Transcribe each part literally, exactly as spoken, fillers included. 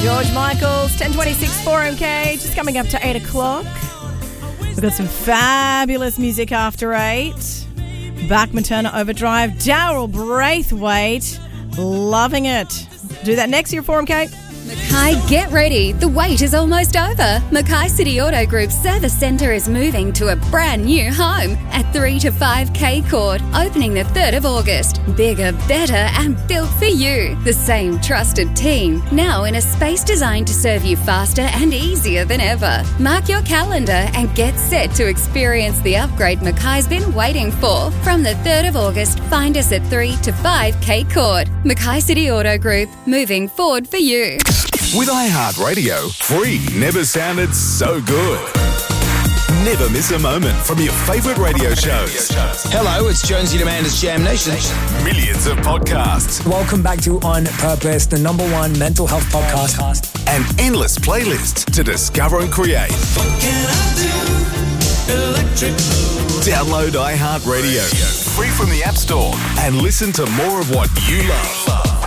George Michael's ten twenty-six four M K, just coming up to eight o'clock. We've got some fabulous music after eight. Bachman Turner Overdrive, Daryl Braithwaite, loving it. Do that next year, four M K. Mackay, get ready. The wait is almost over. Mackay City Auto Group Service Centre is moving to a brand new home at three to five K Court, opening the third of August. Bigger, better and built for you. The same trusted team, now in a space designed to serve you faster and easier than ever. Mark your calendar and get set to experience the upgrade Mackay's been waiting for. From the third of August, find us at three to five K Court. Mackay City Auto Group, moving forward for you. With iHeartRadio, free never sounded so good. Never miss a moment from your favourite radio shows. Hello, it's Jonesy and Amanda's Jam Nation. Millions of podcasts. Welcome back to On Purpose, the number one mental health podcast. And endless playlists to discover and create. What can I do? Electric Blue. Download iHeartRadio, free from the App Store, and listen to more of what you love.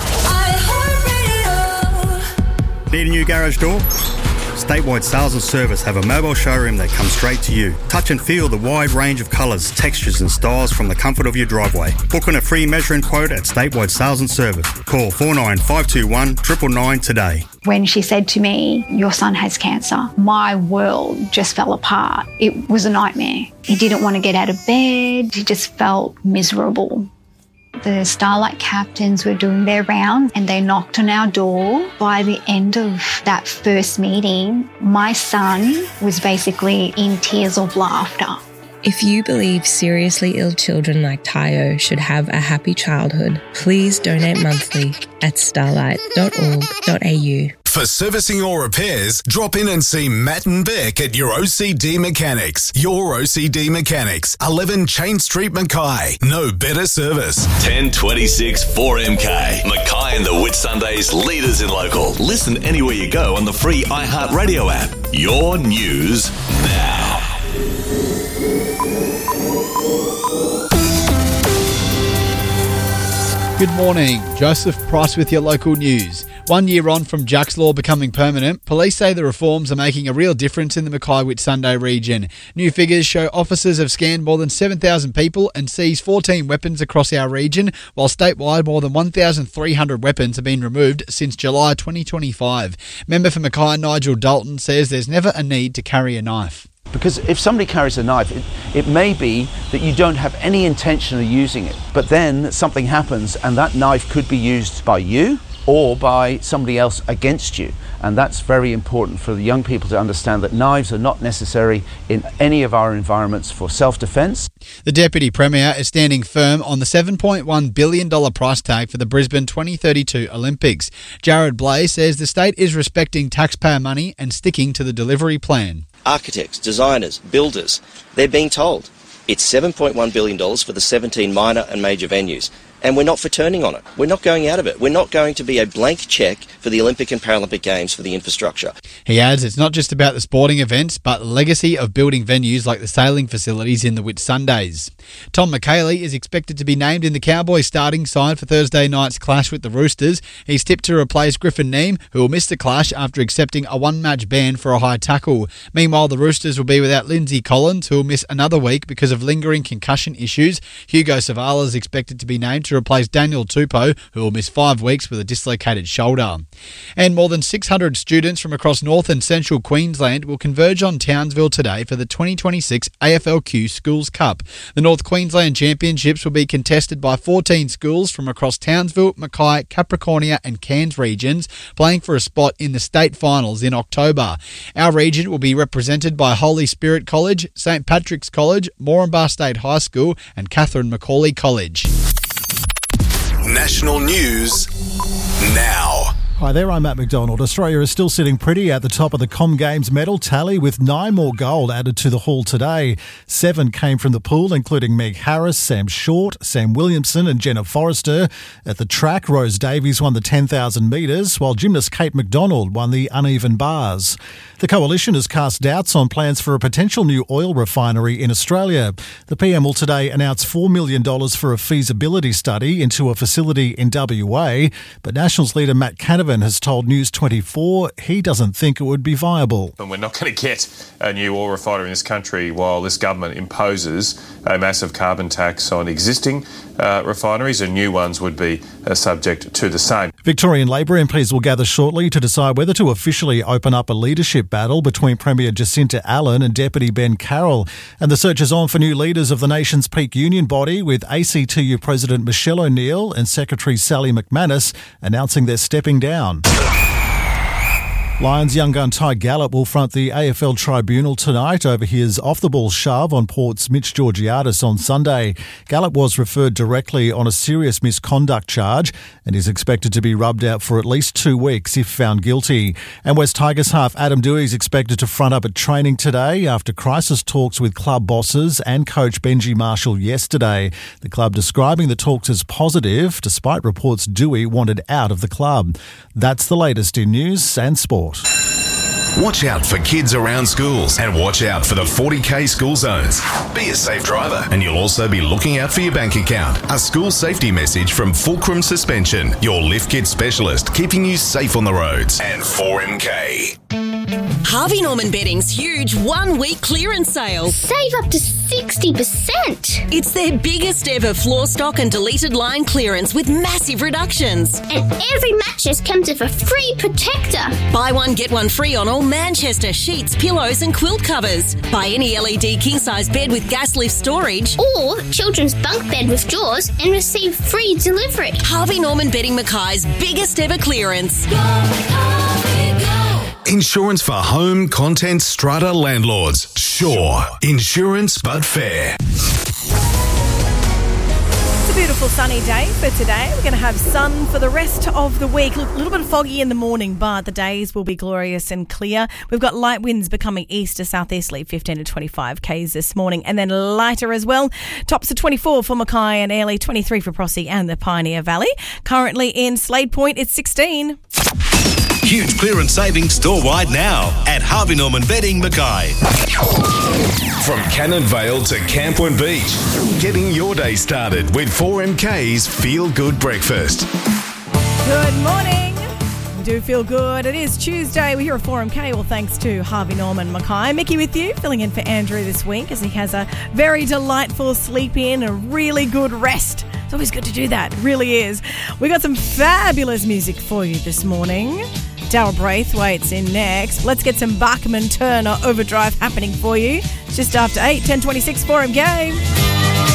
Need a new garage door? Statewide Sales and Service have a mobile showroom that comes straight to you. Touch and feel the wide range of colours, textures and styles from the comfort of your driveway. Book on a free measuring quote at Statewide Sales and Service. Call four nine five two one nine nine nine today. When she said to me, your son has cancer, my world just fell apart. It was a nightmare. He didn't want to get out of bed. He just felt miserable. The Starlight captains were doing their rounds and they knocked on our door. By the end of that first meeting, my son was basically in tears of laughter. If you believe seriously ill children like Tayo should have a happy childhood, please donate monthly at starlight dot org dot a u. For servicing or repairs, drop in and see Matt and Beck at your O C D Mechanics. Your O C D Mechanics, eleven Chain Street, Mackay. No better service. ten twenty-six four M K. Mackay and the Whitsundays, leaders in local. Listen anywhere you go on the free iHeartRadio app. Your news now. Good morning, Joseph Price with your local news. One year on from Jack's Law becoming permanent, police say the reforms are making a real difference in the Mackay Whitsunday region. New figures show officers have scanned more than seven thousand people and seized fourteen weapons across our region, while statewide more than one thousand three hundred weapons have been removed since July twenty twenty-five. Member for Mackay Nigel Dalton says there's never a need to carry a knife. Because if somebody carries a knife, it, it may be that you don't have any intention of using it, but then something happens and that knife could be used by you or by somebody else against you. And that's very important for the young people to understand that knives are not necessary in any of our environments for self-defence. The Deputy Premier is standing firm on the seven point one billion dollars price tag for the Brisbane twenty thirty-two Olympics. Jared Blay says the state is respecting taxpayer money and sticking to the delivery plan. Architects, designers, builders, they're being told it's seven point one billion dollars for the seventeen minor and major venues. And we're not for turning on it. We're not going out of it. We're not going to be a blank cheque for the Olympic and Paralympic Games for the infrastructure. He adds it's not just about the sporting events, but the legacy of building venues like the sailing facilities in the Whitsundays. Tom McHaley is expected to be named in the Cowboys starting side for Thursday night's clash with the Roosters. He's tipped to replace Griffin Neame, who will miss the clash after accepting a one-match ban for a high tackle. Meanwhile, the Roosters will be without Lindsay Collins, who will miss another week because of lingering concussion issues. Hugo Savala is expected to be named to replace Daniel Tupou, who will miss five weeks with a dislocated shoulder. And more than six hundred students from across North and Central Queensland will converge on Townsville today for the twenty twenty-six A F L Q Schools Cup. The North Queensland Championships will be contested by fourteen schools from across Townsville, Mackay, Capricornia and Cairns regions, playing for a spot in the state finals in October. Our region will be represented by Holy Spirit College, Saint Patrick's College, Moranbah State High School and Catherine Macaulay College. National news now. Hi there, I'm Matt McDonald. Australia is still sitting pretty at the top of the Com Games medal tally with nine more gold added to the haul today. Seven came from the pool, including Meg Harris, Sam Short, Sam Williamson and Jenna Forrester. At the track, Rose Davies won the ten thousand metres, while gymnast Kate McDonald won the uneven bars. The coalition has cast doubts on plans for a potential new oil refinery in Australia. The P M will today announce four million dollars for a feasibility study into a facility in W A, but Nationals leader Matt Canavan thirty-seven, has told News twenty-four he doesn't think it would be viable. And we're not going to get a new oil refinery in this country while this government imposes a massive carbon tax on existing uh, refineries, and new ones would be uh, subject to the same. Victorian Labor M Ps will gather shortly to decide whether to officially open up a leadership battle between Premier Jacinta Allen and Deputy Ben Carroll. And the search is on for new leaders of the nation's peak union body, with A C T U President Michelle O'Neill and Secretary Sally McManus announcing they're stepping down. Lions young gun Ty Gallup will front the A F L tribunal tonight over his off-the-ball shove on Port's Mitch Georgiadis on Sunday. Gallup was referred directly on a serious misconduct charge and is expected to be rubbed out for at least two weeks if found guilty. And West Tigers half Adam Dewey is expected to front up at training today after crisis talks with club bosses and coach Benji Marshall yesterday. The club describing the talks as positive, despite reports Dewey wanted out of the club. That's the latest in news and sport. Watch out for kids around schools and watch out for the forty K school zones. Be a safe driver, and you'll also be looking out for your bank account. A school safety message from Fulcrum Suspension, your lift kit specialist, keeping you safe on the roads. And four M K. Harvey Norman Bedding's huge one-week clearance sale. Save up to sixty percent. It's their biggest ever floor stock and deleted line clearance with massive reductions. And every mattress comes with a free protector. Buy one, get one free on all Manchester sheets, pillows and quilt covers. Buy any L E D king-size bed with gas lift storage. Or children's bunk bed with drawers and receive free delivery. Harvey Norman Bedding Mackay's biggest ever clearance. Go, Harvey, go. Insurance for home, content, strata landlords. Sure. Insurance, but fair. It's a beautiful sunny day for today. We're going to have sun for the rest of the week. A little bit foggy in the morning, but the days will be glorious and clear. We've got light winds becoming east to southeasterly, fifteen to twenty-five kays this morning, and then lighter as well. Tops of twenty-four for Mackay and Airlie, twenty-three for Prossie and the Pioneer Valley. Currently in Slade Point, it's sixteen. Huge clearance savings store-wide now at Harvey Norman Bedding Mackay. From Cannon Vale to Campoon Beach, getting your day started with four M K's Feel Good Breakfast. Good morning. We do feel good. It is Tuesday. We're here at four M K. Well, thanks to Harvey Norman Mackay. Mickey with you, filling in for Andrew this week as he has a very delightful sleep in, a really good rest. It's always good to do that. It really is. We got some fabulous music for you this morning. Daryl Braithwaite's in next. Let's get some Bachman Turner Overdrive happening for you. It's just after eight, ten twenty-six, four M K.